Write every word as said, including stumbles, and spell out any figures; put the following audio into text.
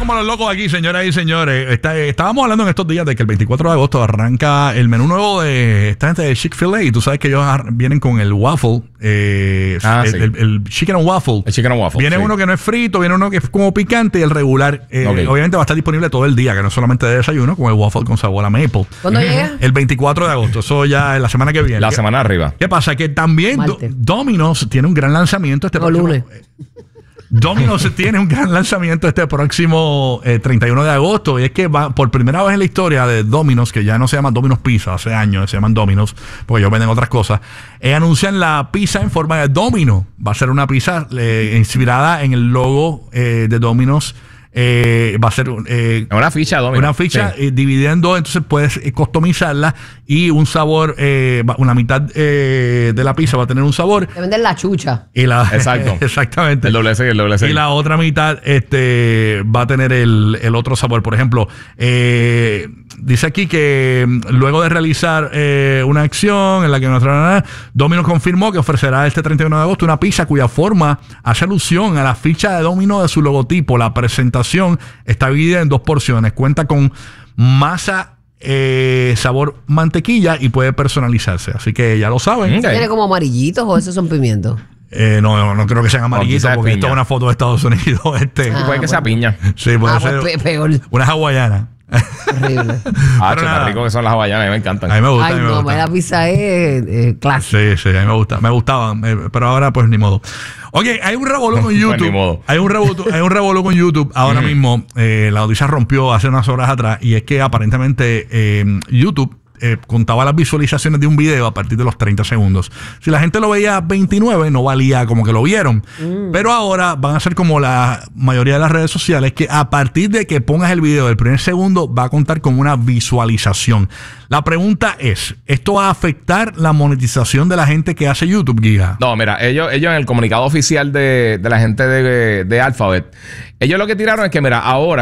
somos los locos aquí, señoras y señores. Está, estábamos hablando en estos días de que el veinticuatro de agosto arranca el menú nuevo de esta gente de Chick-fil-A. Y tú sabes que ellos vienen con el waffle, eh, ah, el, sí. el, el chicken and waffle. El chicken and waffle. Viene sí. uno que no es frito, viene uno que es como picante y el regular. Eh, okay. Obviamente va a estar disponible todo el día, que no solamente de desayuno, con el waffle con sabor a maple. ¿Cuándo llega? El veinticuatro de agosto. Eso ya es la semana que viene. La ¿Qué, semana arriba. ¿Qué pasa? Que también Do, Domino's tiene un gran lanzamiento este no, próximo... lunes. Domino's tiene un gran lanzamiento este próximo eh, treinta y uno de agosto. Y es que va por primera vez en la historia de Domino's, que ya no se llama Domino's Pizza, hace años se llaman Domino's, porque ellos venden otras cosas. Eh, anuncian la pizza en forma de domino. Va a ser una pizza eh, inspirada en el logo eh, de Domino's. Eh, va a ser eh, una ficha Domino's. Una ficha sí. eh, dividiendo, entonces puedes eh, customizarla y un sabor, eh, una mitad eh, de la pizza va a tener un sabor. Te venden la chucha. Y la, Exacto. Exactamente. El doble C y el doble C. Y la otra mitad este, va a tener el, el otro sabor. Por ejemplo, eh, dice aquí que luego de realizar eh, una acción en la que nuestra Domino's confirmó que ofrecerá este treinta y uno de agosto una pizza cuya forma hace alusión a la ficha de Domino de su logotipo. La presentación está dividida en dos porciones. Cuenta con masa, eh, sabor mantequilla y puede personalizarse. Así que ya lo saben. Okay. ¿Tiene como amarillitos o esos son pimientos? Eh, no, no, no creo que sean amarillitos, no, porque esto es una foto de Estados Unidos. Este. Ah, puede que bueno. sea piña. Sí, puede Ah, ser pues pe peor. una hawaiana. Horrible. Ah, Pero qué nada. rico que son las hawaianas, a mí me encantan. A mí me gusta. Ay, a mí me no, gusta. la pizza es eh, clásica. Sí, sí, a mí me gusta, me gustaban, eh, pero ahora pues ni modo. Oye, hay un revolú con Pues YouTube. ni modo. Hay un revolú, hay un revolú con YouTube ahora mismo. Eh, la noticia rompió hace unas horas atrás y es que aparentemente eh, YouTube eh, contaba las visualizaciones de un video a partir de los treinta segundos. Si la gente lo veía veintinueve, no valía como que lo vieron. Mm. Pero ahora van a ser como la mayoría de las redes sociales, que a partir de que pongas el video del primer segundo va a contar con una visualización. La pregunta es, ¿esto va a afectar la monetización de la gente que hace YouTube, Giga? No, mira, ellos, ellos en el comunicado oficial de, de la gente de, de Alphabet, ellos lo que tiraron es que, mira, ahora